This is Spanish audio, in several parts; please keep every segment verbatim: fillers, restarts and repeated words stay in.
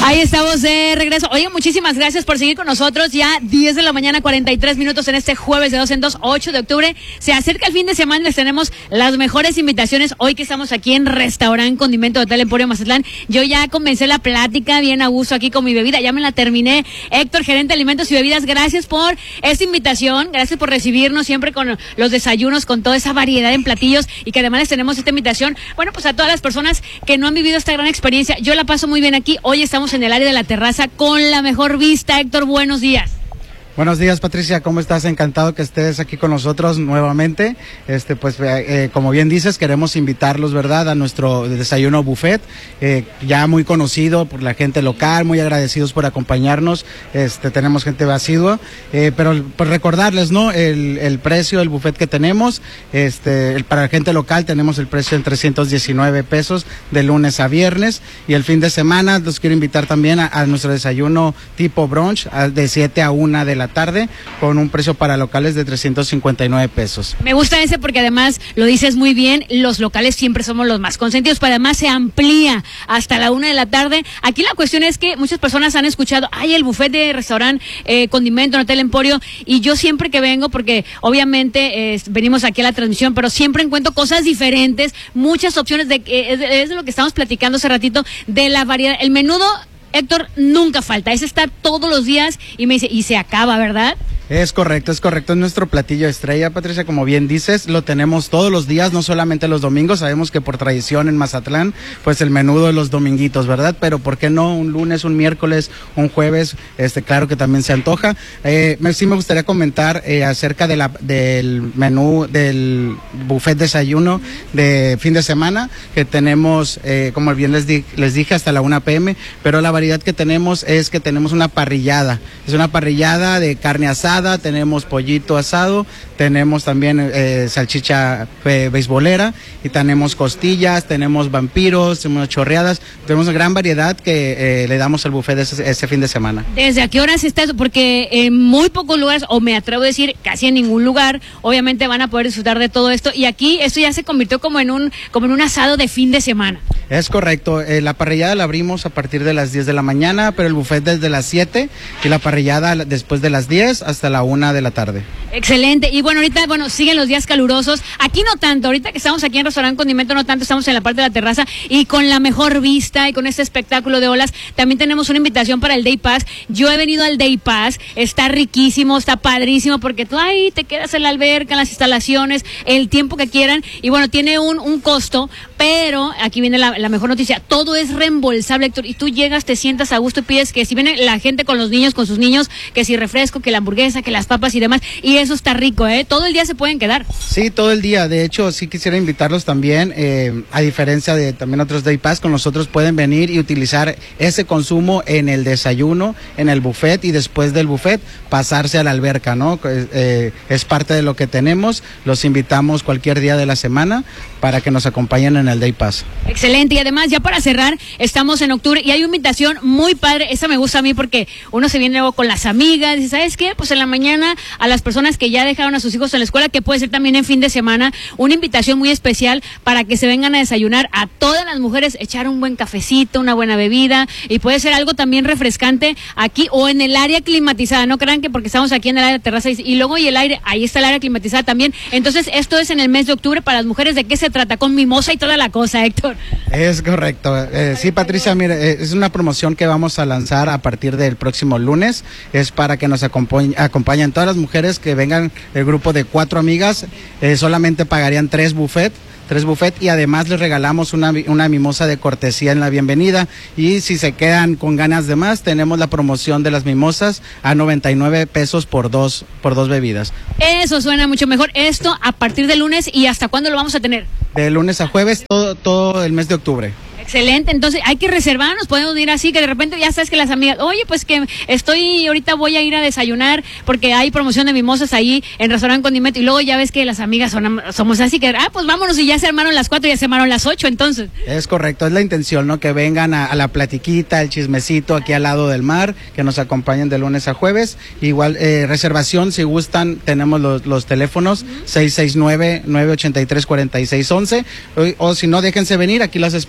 Ahí estamos de regreso. Oye, muchísimas gracias por seguir con nosotros. Ya diez de la mañana, cuarenta y tres minutos en este jueves de dos en dos, ocho de octubre. Se acerca el fin de semana, les tenemos las mejores invitaciones. Hoy que estamos aquí en Restaurant Condimento Hotel Emporio Mazatlán, yo ya comencé la plática bien a gusto aquí con mi bebida, ya me la terminé. Héctor, gerente de alimentos y bebidas, gracias por esta invitación, gracias por recibirnos siempre con los desayunos, con toda esa variedad en platillos, y que además les tenemos esta invitación, bueno, pues a todas las personas que no han vivido esta gran experiencia. Yo la paso muy bien aquí. Hoy estamos en el área de la terraza con la mejor vista. Héctor, buenos días. Buenos días, Patricia, ¿cómo estás? Encantado que estés aquí con nosotros nuevamente. Este, pues, eh, como bien dices, queremos invitarlos, ¿verdad?, a nuestro desayuno buffet, eh, ya muy conocido por la gente local, muy agradecidos por acompañarnos. Este, tenemos gente asidua, eh, pero pues recordarles, ¿no?, el, el precio del buffet que tenemos. Este, el, para la gente local tenemos el precio en trescientos diecinueve pesos de lunes a viernes, y el fin de semana los quiero invitar también a, a nuestro desayuno tipo brunch a, de siete a una de la tarde, con un precio para locales de trescientos cincuenta y nueve pesos. Me gusta ese porque además lo dices muy bien, los locales siempre somos los más consentidos, pero además se amplía hasta la una de la tarde. Aquí la cuestión es que muchas personas han escuchado, ay, el buffet de restaurante eh, Condimento en Hotel Emporio, y yo siempre que vengo, porque obviamente eh, venimos aquí a la transmisión, pero siempre encuentro cosas diferentes, muchas opciones de, eh, es, de es de lo que estamos platicando hace ratito, de la variedad. El menudo, Héctor, nunca falta, ese está todos los días, y me dice, y se acaba, ¿verdad? Es correcto, es correcto, es nuestro platillo estrella, Patricia, como bien dices, lo tenemos todos los días, no solamente los domingos. Sabemos que por tradición en Mazatlán, pues el menudo de los dominguitos, ¿verdad? Pero ¿por qué no un lunes, un miércoles, un jueves? Este, claro que también se antoja. Eh, me, sí me gustaría comentar eh, acerca de la, del menú, del buffet desayuno de fin de semana, que tenemos, eh, como bien les, di, les dije, hasta la una pe eme, pero la variedad que tenemos es que tenemos una parrillada, es una parrillada de carne asada, tenemos pollito asado, tenemos también eh, salchicha eh, beisbolera, y tenemos costillas, tenemos vampiros, tenemos chorreadas, tenemos una gran variedad que eh, le damos al buffet ese, ese fin de semana. ¿Desde a qué horas está eso? Porque en muy pocos lugares, o me atrevo a decir casi en ningún lugar, obviamente van a poder disfrutar de todo esto, y aquí esto ya se convirtió como en un, como en un asado de fin de semana. Es correcto, eh, la parrillada la abrimos a partir de las diez de la mañana, pero el buffet desde las siete, y la parrillada después de las diez hasta la una de la tarde. Excelente. Y bueno, ahorita, bueno, siguen los días calurosos. Aquí no tanto, ahorita que estamos aquí en Restaurant Condimento no tanto, estamos en la parte de la terraza y con la mejor vista y con este espectáculo de olas. También tenemos una invitación para el Day Pass. Yo he venido al Day Pass, está riquísimo, está padrísimo, porque tú ahí te quedas en la alberca, en las instalaciones, el tiempo que quieran, y bueno, tiene un, un costo, pero aquí viene la, la mejor noticia, todo es reembolsable, Héctor, y tú llegas, te sientas a gusto y pides que si viene la gente con los niños, con sus niños, que si refresco, que la hamburguesa, que las papas y demás, y eso está rico, ¿eh? Todo el día se pueden quedar. Sí, todo el día. De hecho, sí quisiera invitarlos también, eh, a diferencia de también otros Day Pass, con nosotros pueden venir y utilizar ese consumo en el desayuno, en el buffet, y después del buffet pasarse a la alberca, ¿no? Eh, es parte de lo que tenemos. Los invitamos cualquier día de la semana para que nos acompañen en el Day Pass. Excelente. Y además, ya para cerrar, estamos en octubre y hay una invitación muy padre. Esa me gusta a mí porque uno se viene luego con las amigas, y ¿sabes qué? Pues en la mañana, a las personas que ya dejaron a sus hijos en la escuela, que puede ser también en fin de semana, una invitación muy especial para que se vengan a desayunar a todas las mujeres, echar un buen cafecito, una buena bebida, y puede ser algo también refrescante aquí o en el área climatizada. No crean que porque estamos aquí en el área de terraza y, y luego y el aire, ahí está el área climatizada también. Entonces, esto es en el mes de octubre para las mujeres. ¿De qué se trata? Con mimosa y toda la cosa, Héctor. Es correcto. Eh, sí, Patricia, mire, eh, es una promoción que vamos a lanzar a partir del próximo lunes. Es para que nos acompañen, acompañen todas las mujeres que vengan, el grupo de cuatro amigas, eh, solamente pagarían tres buffet. Tres buffet, y además les regalamos una, una mimosa de cortesía en la bienvenida, y si se quedan con ganas de más, tenemos la promoción de las mimosas a noventa y nueve pesos por dos, por dos bebidas. Eso suena mucho mejor. Esto a partir del lunes, ¿y hasta cuándo lo vamos a tener? De lunes a jueves, todo, todo el mes de octubre. Excelente, entonces hay que reservarnos, podemos ir así, que de repente ya sabes que las amigas, oye, pues que estoy, ahorita voy a ir a desayunar porque hay promoción de mimosas ahí en Restaurant Condimento, y luego ya ves que las amigas son, somos así, que, ah, pues vámonos, y ya se armaron las cuatro, ya se armaron las ocho, entonces. Es correcto, es la intención, ¿no? Que vengan a, a la platiquita, el chismecito aquí al lado del mar, que nos acompañen de lunes a jueves. Igual, eh, reservación, si gustan, tenemos los, los teléfonos uh-huh. seis seis nueve, nueve ocho tres, cuatro seis uno uno, o, o si no, déjense venir, aquí las esperamos.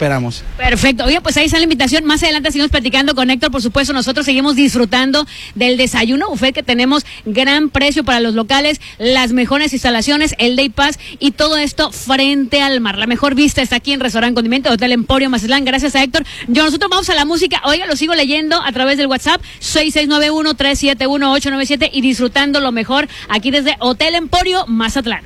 Perfecto. Oye, pues ahí está la invitación. Más adelante seguimos platicando con Héctor. Por supuesto, nosotros seguimos disfrutando del desayuno buffet que tenemos. Gran precio para los locales, las mejores instalaciones, el Day Pass y todo esto frente al mar. La mejor vista está aquí en Restaurante Condimento, Hotel Emporio Mazatlán. Gracias a Héctor. Yo, nosotros vamos a la música. Oiga, lo sigo leyendo a través del WhatsApp seis seis nueve uno, tres siete uno, ocho nueve siete y disfrutando lo mejor aquí desde Hotel Emporio Mazatlán.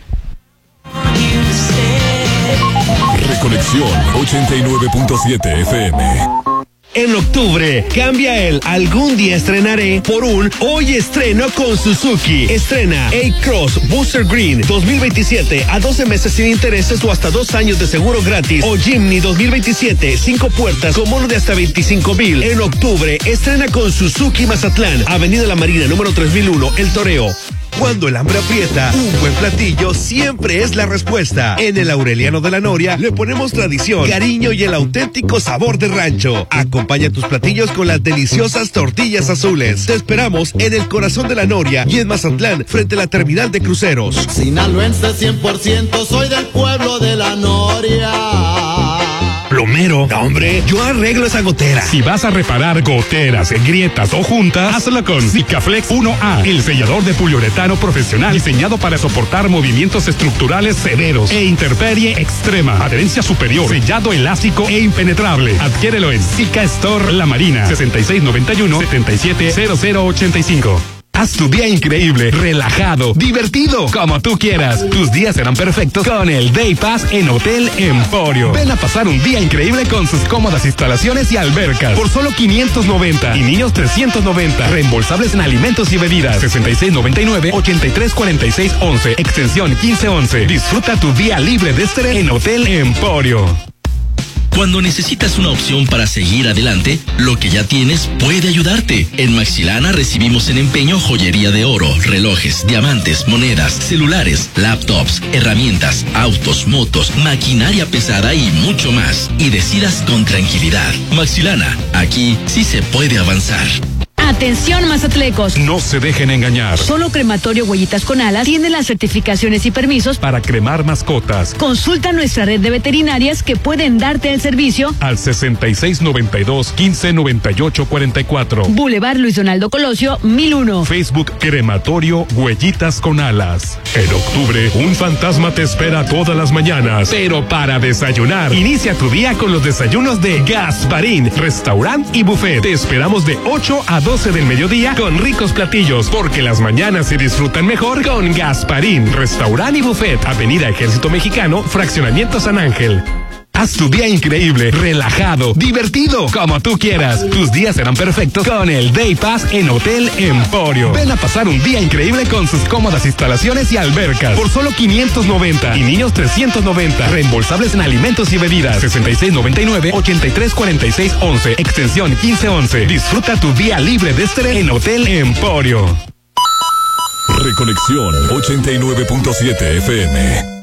Reconexión ochenta y nueve punto siete F M. En octubre, cambia el algún día estrenaré por un hoy estreno con Suzuki. Estrena A-Cross Booster Green dos mil veintisiete a doce meses sin intereses o hasta dos años de seguro gratis. O Jimny dos mil veintisiete, cinco puertas con bono de hasta veinticinco mil. En octubre, estrena con Suzuki Mazatlán, Avenida La Marina, número tres mil uno, El Toreo. Cuando el hambre aprieta, un buen platillo siempre es la respuesta. En el Aureliano de la Noria le ponemos tradición, cariño y el auténtico sabor de rancho. Acompaña tus platillos con las deliciosas tortillas azules. Te esperamos en el corazón de la Noria y en Mazatlán, frente a la terminal de cruceros. Sinaloense cien por ciento, soy del pueblo de la Noria. Plomero, no, hombre, yo arreglo esa gotera. Si vas a reparar goteras, grietas o juntas, hazlo con Sikaflex uno A, el sellador de poliuretano profesional diseñado para soportar movimientos estructurales severos e intemperie extrema. Adherencia superior, sellado elástico e impenetrable. Adquiérelo en Sika Store La Marina, sesenta y seis noventa y uno, setenta y siete cero cero ochenta y cinco. Haz tu día increíble, relajado, divertido, como tú quieras. Tus días serán perfectos con el Day Pass en Hotel Emporio. Ven a pasar un día increíble con sus cómodas instalaciones y albercas por solo quinientos noventa y niños trescientos noventa. Reembolsables en alimentos y bebidas. sesenta y seis noventa y nueve, ochenta y tres cuarenta y seis once, extensión quince once. Disfruta tu día libre de estrés en Hotel Emporio. Cuando necesitas una opción para seguir adelante, lo que ya tienes puede ayudarte. En Maxilana recibimos en empeño joyería de oro, relojes, diamantes, monedas, celulares, laptops, herramientas, autos, motos, maquinaria pesada y mucho más. Y decidas con tranquilidad. Maxilana, aquí sí se puede avanzar. Atención, mazatlecos. No se dejen engañar. Solo Crematorio Huellitas con Alas tiene las certificaciones y permisos Para cremar mascotas. Consulta nuestra red de veterinarias que pueden darte el servicio Al sesenta y seis noventa y dos, quince noventa y ocho cuarenta y cuatro. Boulevard Luis Donaldo Colosio, mil uno. Facebook Crematorio Huellitas con Alas. En octubre, un fantasma te espera todas las mañanas, pero para desayunar. Inicia tu día con los desayunos de Gasparín, restaurante y buffet. Te esperamos de ocho a doce del mediodía con ricos platillos, porque las mañanas se disfrutan mejor con Gasparín, restaurante y buffet. Avenida Ejército Mexicano, Fraccionamiento San Ángel. Haz tu día increíble, relajado, divertido, como tú quieras. Tus días serán perfectos con el Day Pass en Hotel Emporio. Ven a pasar un día increíble con sus cómodas instalaciones y albercas por solo quinientos noventa y niños trescientos noventa. Reembolsables en alimentos y bebidas. sesenta y seis noventa y nueve, ochenta y tres cuarenta y seis once, extensión quince once. Disfruta tu día libre de estrés en Hotel Emporio. Reconexión ochenta y nueve punto siete F M.